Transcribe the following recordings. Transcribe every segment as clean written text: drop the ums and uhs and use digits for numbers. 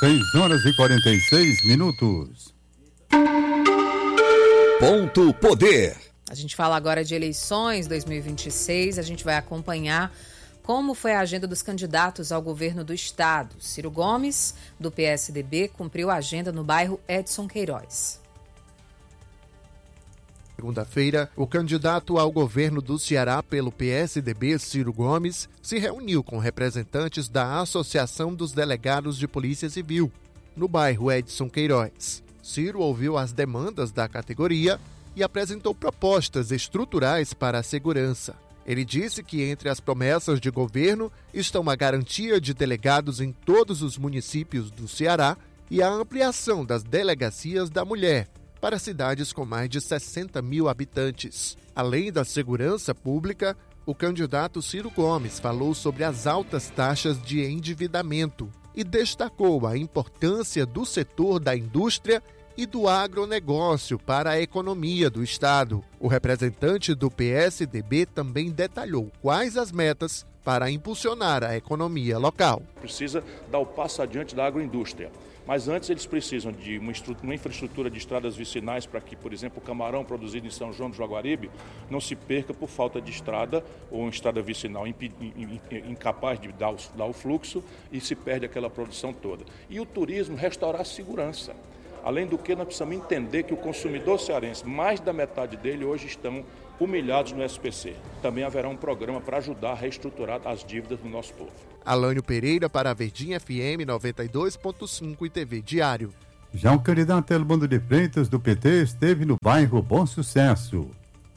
6h46. Ponto Poder. A gente fala agora de eleições 2026, a gente vai acompanhar como foi a agenda dos candidatos ao governo do estado. Ciro Gomes, do PSDB, cumpriu a agenda no bairro Edson Queiroz. Segunda-feira, o candidato ao governo do Ceará pelo PSDB, Ciro Gomes, se reuniu com representantes da Associação dos Delegados de Polícia Civil, no bairro Edson Queiroz. Ciro ouviu as demandas da categoria e apresentou propostas estruturais para a segurança. Ele disse que entre as promessas de governo estão a garantia de delegados em todos os municípios do Ceará e a ampliação das delegacias da mulher para cidades com mais de 60 mil habitantes. Além da segurança pública, o candidato Ciro Gomes falou sobre as altas taxas de endividamento e destacou a importância do setor da indústria e do agronegócio para a economia do estado. O representante do PSDB também detalhou quais as metas para impulsionar a economia local. Precisa dar o passo adiante da agroindústria. Mas antes eles precisam de uma infraestrutura de estradas vicinais para que, por exemplo, o camarão produzido em São João do Jaguaribe não se perca por falta de estrada ou uma estrada vicinal incapaz de dar o fluxo e se perde aquela produção toda. E o turismo restaurar a segurança. Além do que, nós precisamos entender que o consumidor cearense, mais da metade dele, hoje estão humilhados no SPC. Também haverá um programa para ajudar a reestruturar as dívidas do nosso povo. Alânio Pereira para a Verdinha FM 92.5 e TV Diário. Já o candidato Elmano de Freitas do PT esteve no bairro Bom Sucesso.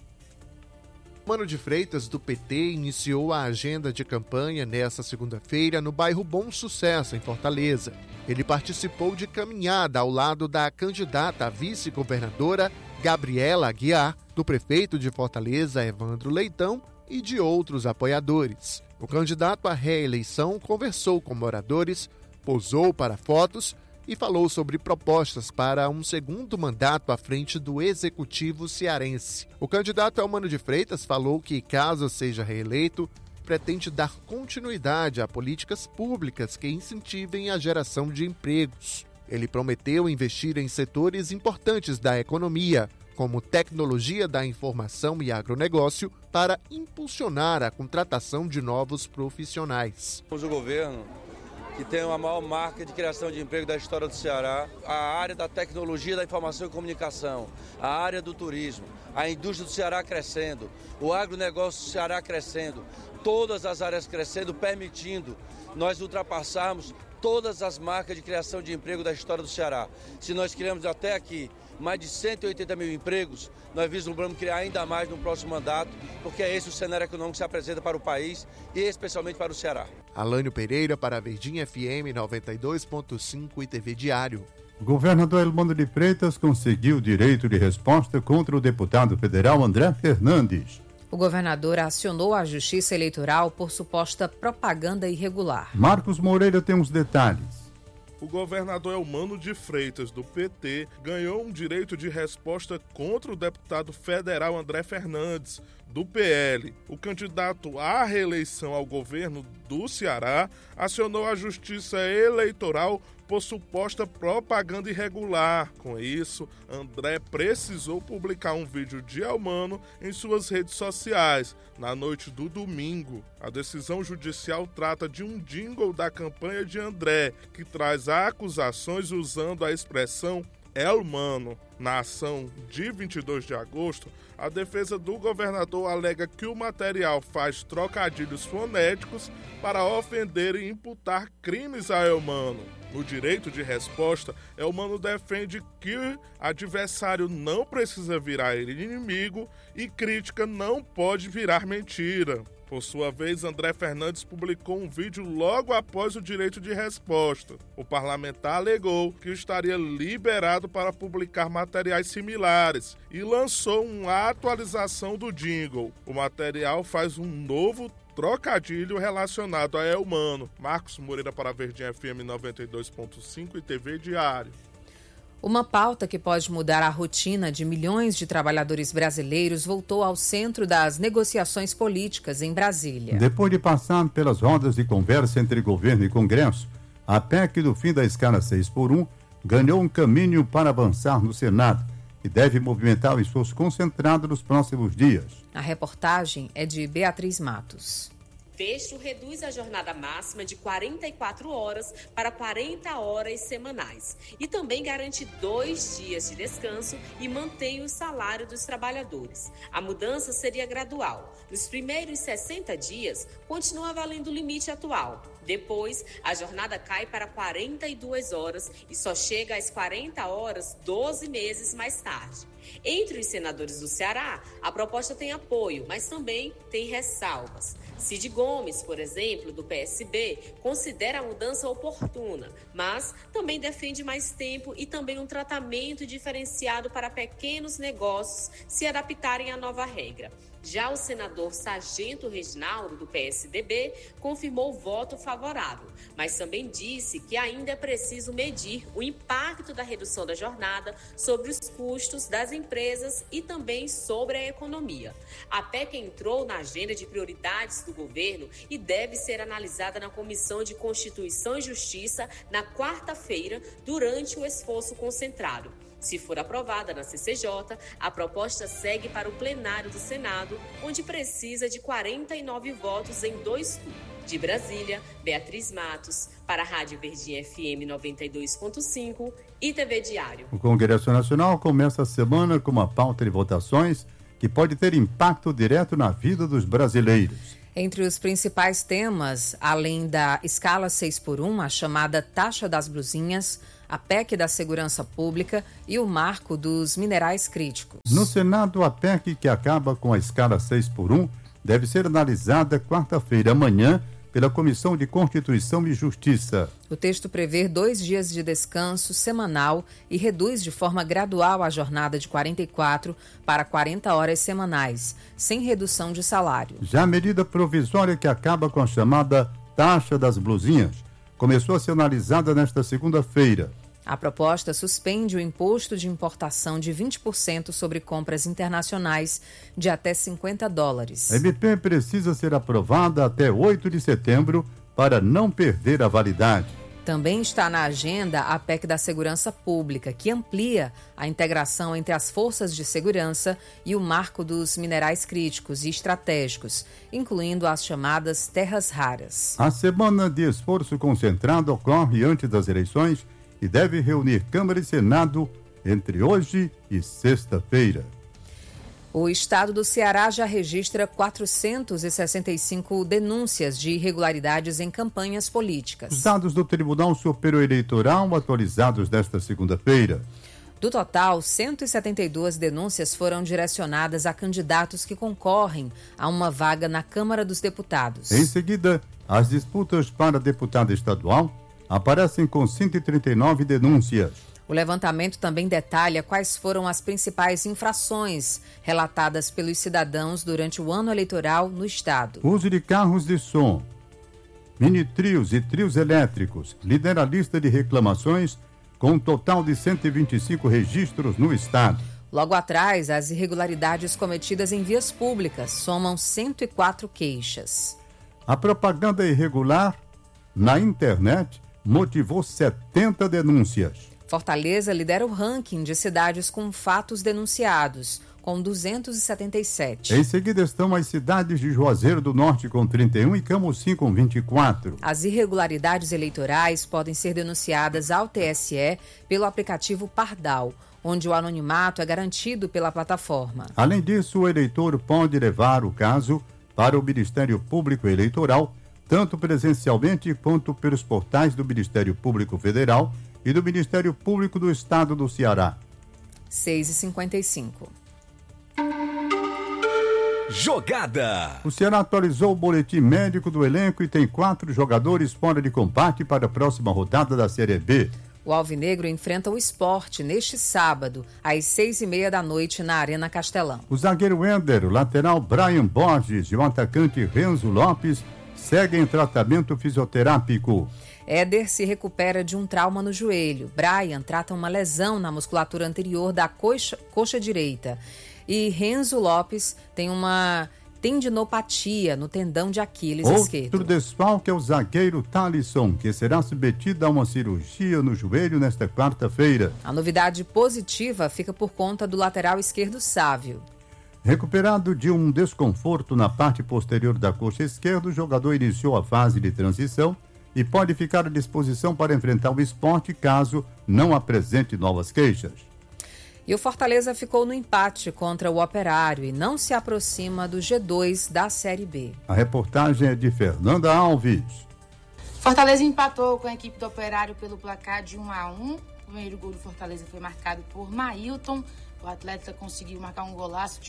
Mano de Freitas, do PT, iniciou a agenda de campanha nesta segunda-feira no bairro Bom Sucesso, em Fortaleza. Ele participou de caminhada ao lado da candidata a vice-governadora Gabriela Aguiar, do prefeito de Fortaleza, Evandro Leitão, e de outros apoiadores. O candidato à reeleição conversou com moradores, posou para fotos e falou sobre propostas para um segundo mandato à frente do executivo cearense. O candidato Elmano de Freitas falou que, caso seja reeleito, pretende dar continuidade a políticas públicas que incentivem a geração de empregos. Ele prometeu investir em setores importantes da economia, como tecnologia da informação e agronegócio, para impulsionar a contratação de novos profissionais. O governo que tem a maior marca de criação de emprego da história do Ceará, a área da tecnologia da informação e comunicação, a área do turismo, a indústria do Ceará crescendo, o agronegócio do Ceará crescendo, todas as áreas crescendo, permitindo nós ultrapassarmos todas as marcas de criação de emprego da história do Ceará. Se nós criamos até aqui mais de 180 mil empregos, nós vislumbramos criar ainda mais no próximo mandato, porque é esse o cenário econômico que se apresenta para o país e especialmente para o Ceará. Alânio Pereira para a Verdinha FM 92.5 e TV Diário. O governador Elmano de Freitas conseguiu direito de resposta contra o deputado federal André Fernandes. O governador acionou a Justiça Eleitoral por suposta propaganda irregular. Marcos Moreira tem os detalhes. O governador Elmano de Freitas, do PT, ganhou um direito de resposta contra o deputado federal André Fernandes, do PL. O candidato à reeleição ao governo do Ceará acionou a Justiça Eleitoral por suposta propaganda irregular. Com isso, André precisou publicar um vídeo de Elmano em suas redes sociais na noite do domingo. A decisão judicial trata de um jingle da campanha de André, que traz acusações usando a expressão Elmano. Na ação de 22 de agosto, a defesa do governador alega que o material faz trocadilhos fonéticos para ofender e imputar crimes a Elmano. No direito de resposta, Elmano defende que adversário não precisa virar inimigo e crítica não pode virar mentira. Por sua vez, André Fernandes publicou um vídeo logo após o direito de resposta. O parlamentar alegou que estaria liberado para publicar materiais similares e lançou uma atualização do jingle. O material faz um novo trocadilho relacionado a Elmano. Marcos Moreira para a Verdinha FM 92.5 e TV Diário. Uma pauta que pode mudar a rotina de milhões de trabalhadores brasileiros voltou ao centro das negociações políticas em Brasília. Depois de passar pelas rodas de conversa entre governo e Congresso, a PEC do fim da escala 6x1 ganhou um caminho para avançar no Senado e deve movimentar o esforço concentrado nos próximos dias. A reportagem é de Beatriz Matos. O texto reduz a jornada máxima de 44 horas para 40 horas semanais e também garante 2 dias de descanso e mantém o salário dos trabalhadores. A mudança seria gradual. Nos primeiros 60 dias, continua valendo o limite atual. Depois, a jornada cai para 42 horas e só chega às 40 horas 12 meses mais tarde. Entre os senadores do Ceará, a proposta tem apoio, mas também tem ressalvas. Cid Gomes, por exemplo, do PSB, considera a mudança oportuna, mas também defende mais tempo e também um tratamento diferenciado para pequenos negócios se adaptarem à nova regra. Já o senador Sargento Reginaldo, do PSDB, confirmou o voto favorável, mas também disse que ainda é preciso medir o impacto da redução da jornada sobre os custos das empresas e também sobre a economia. A PEC entrou na agenda de prioridades do governo e deve ser analisada na Comissão de Constituição e Justiça na quarta-feira, durante o esforço concentrado. Se for aprovada na CCJ, a proposta segue para o plenário do Senado, onde precisa de 49 votos em 2 turnos. De Brasília, Beatriz Matos, para a Rádio Verdinha FM 92.5 e TV Diário. O Congresso Nacional começa a semana com uma pauta de votações que pode ter impacto direto na vida dos brasileiros. Entre os principais temas, além da escala 6x1, a chamada taxa das blusinhas, a PEC da segurança pública e o marco dos minerais críticos. No Senado, a PEC que acaba com a escala 6x1 deve ser analisada quarta-feira, amanhã, pela Comissão de Constituição e Justiça. O texto prevê 2 dias de descanso semanal e reduz de forma gradual a jornada de 44 para 40 horas semanais, sem redução de salário. Já a medida provisória que acaba com a chamada taxa das blusinhas começou a ser analisada nesta segunda-feira. A proposta suspende o imposto de importação de 20% sobre compras internacionais de até $50. A MP precisa ser aprovada até 8 de setembro para não perder a validade. Também está na agenda a PEC da Segurança Pública, que amplia a integração entre as forças de segurança e o marco dos minerais críticos e estratégicos, incluindo as chamadas terras raras. A semana de esforço concentrado ocorre antes das eleições e deve reunir Câmara e Senado entre hoje e sexta-feira. O estado do Ceará já registra 465 denúncias de irregularidades em campanhas políticas. Os dados do Tribunal Superior Eleitoral atualizados nesta segunda-feira. Do total, 172 denúncias foram direcionadas a candidatos que concorrem a uma vaga na Câmara dos Deputados. Em seguida, as disputas para deputado estadual aparecem com 139 denúncias. O levantamento também detalha quais foram as principais infrações relatadas pelos cidadãos durante o ano eleitoral no estado. Uso de carros de som, mini-trios e trios elétricos lidera a lista de reclamações com um total de 125 registros no estado. Logo atrás, as irregularidades cometidas em vias públicas somam 104 queixas. A propaganda irregular na internet motivou 70 denúncias. Fortaleza lidera o ranking de cidades com fatos denunciados, com 277. Em seguida estão as cidades de Juazeiro do Norte com 31 e Camocim com 24. As irregularidades eleitorais podem ser denunciadas ao TSE pelo aplicativo Pardal, onde o anonimato é garantido pela plataforma. Além disso, o eleitor pode levar o caso para o Ministério Público Eleitoral, tanto presencialmente quanto pelos portais do Ministério Público Federal e do Ministério Público do Estado do Ceará. 6h55. Jogada. O Ceará atualizou o boletim médico do elenco e tem 4 jogadores fora de combate para a próxima rodada da Série B. O Alvinegro enfrenta o Sport neste sábado, às 6h30 da noite, na Arena Castelão. O zagueiro Ender, o lateral Brian Borges e o atacante Renzo Lopes seguem em tratamento fisioterápico. Éder se recupera de um trauma no joelho. Brian trata uma lesão na musculatura anterior da coxa direita. E Renzo Lopes tem uma tendinopatia no tendão de Aquiles esquerdo. Outro desfalque é o zagueiro Thalisson, que será submetido a uma cirurgia no joelho nesta quarta-feira. A novidade positiva fica por conta do lateral esquerdo Sávio. Recuperado de um desconforto na parte posterior da coxa esquerda, o jogador iniciou a fase de transição e pode ficar à disposição para enfrentar o Sport caso não apresente novas queixas. E o Fortaleza ficou no empate contra o Operário e não se aproxima do G2 da Série B. A reportagem é de Fernanda Alves. Fortaleza empatou com a equipe do Operário pelo placar de 1-1. O primeiro gol do Fortaleza foi marcado por Mailton. O atleta conseguiu marcar um golaço,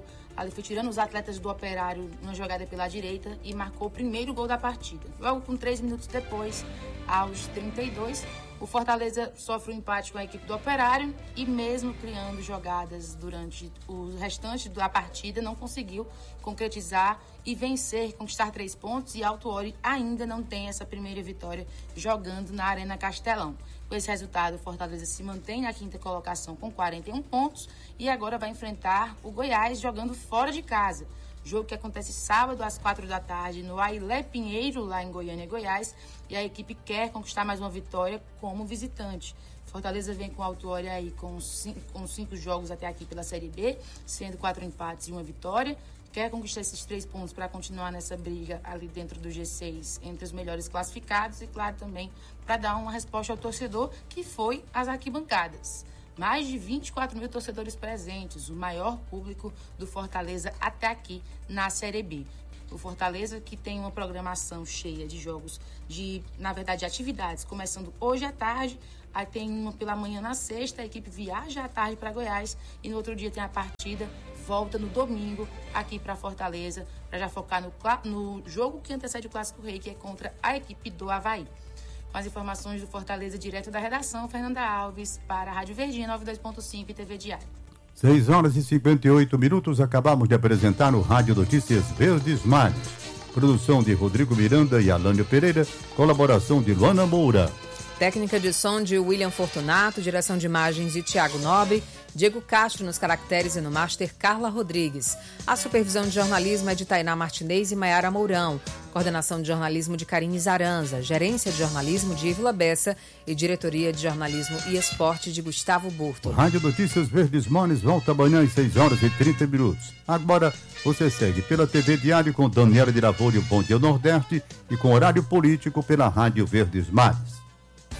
foi tirando os atletas do Operário numa jogada pela direita e marcou o primeiro gol da partida. Logo com 3 minutos depois, aos 32, o Fortaleza sofre um empate com a equipe do Operário e mesmo criando jogadas durante o restante da partida, não conseguiu concretizar e vencer, conquistar 3 pontos, e Alto Ori ainda não tem essa primeira vitória jogando na Arena Castelão. Com esse resultado, o Fortaleza se mantém na 5ª colocação com 41 pontos e agora vai enfrentar o Goiás jogando fora de casa. Jogo que acontece sábado às 4 da tarde no Ailé Pinheiro, lá em Goiânia, Goiás, e a equipe quer conquistar mais uma vitória como visitante. Fortaleza vem com o Alto Ori aí com 5 jogos até aqui pela Série B, sendo 4 empates e 1 vitória. Quer conquistar esses 3 pontos para continuar nessa briga ali dentro do G6 entre os melhores classificados e, claro, também para dar uma resposta ao torcedor, que foi às arquibancadas. Mais de 24 mil torcedores presentes, o maior público do Fortaleza até aqui na Série B. O Fortaleza, que tem uma programação cheia de jogos, de atividades, começando hoje à tarde. Aí tem uma pela manhã na sexta, a equipe viaja à tarde para Goiás e no outro dia tem a partida, volta no domingo aqui para Fortaleza, para já focar no jogo que antecede o Clássico Rei, que é contra a equipe do Avaí. Com as informações do Fortaleza, direto da redação, Fernanda Alves, para a Rádio Verdinha 92.5 e TV Diário. 6 horas e 58 minutos, acabamos de apresentar o Rádio Notícias Verdes Mares. Produção de Rodrigo Miranda e Alânio Pereira, colaboração de Luana Moura. Técnica de som de William Fortunato, direção de imagens de Tiago Nobre, Diego Castro nos caracteres e no master Carla Rodrigues. A supervisão de jornalismo é de Tainá Martinez e Maiara Mourão. Coordenação de jornalismo de Karine Zaranza, gerência de jornalismo de Ívila Bessa e diretoria de jornalismo e esporte de Gustavo Burto. Rádio Notícias Verdes Mares volta amanhã às 6 horas e 30 minutos. Agora você segue pela TV Diário com Daniela de Lavoro e o Bom Dia Nordeste e com horário político pela Rádio Verdes Mares.